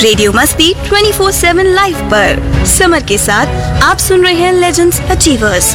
Radio मस्ती 24/7 live पर summer के साथ आप सुन रहे हैं लेजेंड्स अचीवर्स।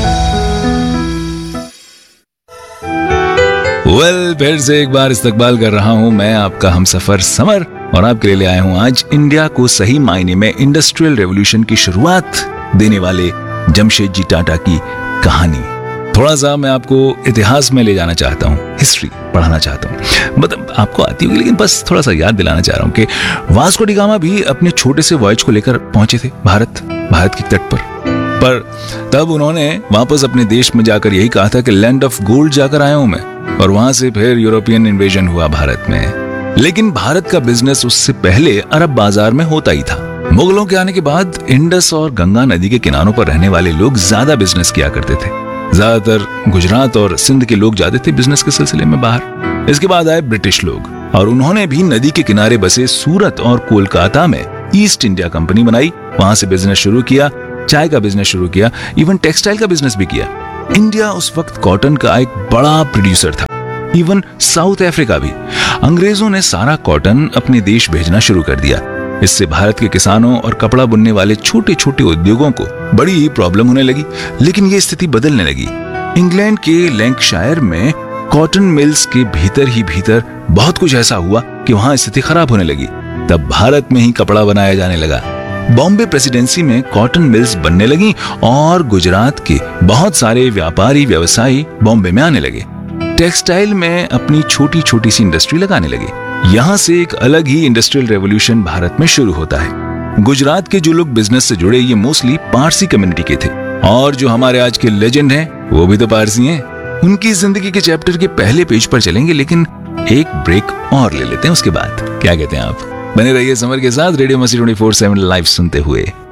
फिर से एक बार इस्तकबाल कर रहा हूँ मैं आपका हमसफर समर, और आपके लिए आया हूँ आज इंडिया को सही मायने में इंडस्ट्रियल रेवोल्यूशन की शुरुआत देने वाले जमशेदजी टाटा की कहानी। थोड़ा सा मैं आपको इतिहास में ले जाना चाहता हूँ, हिस्ट्री पढ़ाना चाहता हूँ। मतलब आपको आती होगी लेकिन बस थोड़ा सा याद दिलाना चाह रहा हूँ कि वास्को डी गामा भी अपने छोटे से वॉयज को लेकर पहुंचे थे भारत के तट पर तब उन्होंने वापस अपने देश में जाकर यही कहा था कि लैंड ऑफ गोल्ड जाकर आया हूं मैं, और वहां से फिर यूरोपियन इन्वेजन हुआ भारत में। लेकिन भारत का बिजनेस उससे पहले अरब बाजार में होता ही था। मुगलों के आने के बाद इंडस और गंगा नदी के किनारों पर रहने वाले लोग ज्यादा बिजनेस किया करते थे। ज्यादातर गुजरात और सिंध के लोग जाते थे बिजनेस के सिलसिले में बाहर। इसके बाद आए ब्रिटिश लोग, और उन्होंने भी नदी के किनारे बसे सूरत और कोलकाता में ईस्ट इंडिया कंपनी बनाई। वहां से बिजनेस शुरू किया, चाय का बिजनेस शुरू किया, इवन टेक्सटाइल का बिजनेस भी किया। इंडिया उस वक्त कॉटन का एक बड़ा प्रोड्यूसर था, इवन साउथ अफ्रीका भी। अंग्रेजों ने सारा कॉटन अपने देश भेजना शुरू कर दिया। इससे भारत के किसानों और कपड़ा बुनने वाले छोटे छोटे उद्योगों को बड़ी ही प्रॉब्लम होने लगी। लेकिन ये स्थिति बदलने लगी। इंग्लैंड के लैंकशायर में कॉटन मिल्स के भीतर ही भीतर बहुत कुछ ऐसा हुआ कि वहां स्थिति खराब होने लगी। तब भारत में ही कपड़ा बनाया जाने लगा। बॉम्बे प्रेसिडेंसी में कॉटन मिल्स बनने लगी और गुजरात के बहुत सारे व्यापारी व्यवसायी बॉम्बे में आने लगे। टेक्सटाइल में अपनी छोटी छोटी सी इंडस्ट्री लगाने लगे। यहाँ से एक अलग ही इंडस्ट्रियल रेवोल्यूशन भारत में शुरू होता है। गुजरात के जो लोग बिजनेस से जुड़े ये मोस्टली पारसी कम्युनिटी के थे, और जो हमारे आज के लेजेंड हैं वो भी तो पारसी हैं। उनकी जिंदगी के चैप्टर के पहले पेज पर चलेंगे, लेकिन एक ब्रेक और ले लेते हैं उसके बाद। क्या कहते हैं आप? बने रहिए समर के साथ रेडियो मस्ती 24/7 लाइव सुनते हुए।